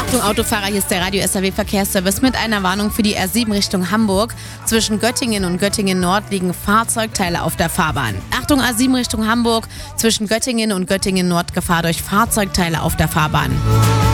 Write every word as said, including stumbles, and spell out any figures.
Achtung Autofahrer, hier ist der Radio-S R W-Verkehrsservice mit einer Warnung für die R sieben Richtung Hamburg. Zwischen Göttingen und Göttingen Nord liegen Fahrzeugteile auf der Fahrbahn. Achtung A sieben Richtung Hamburg, zwischen Göttingen und Göttingen Nord Gefahr durch Fahrzeugteile auf der Fahrbahn.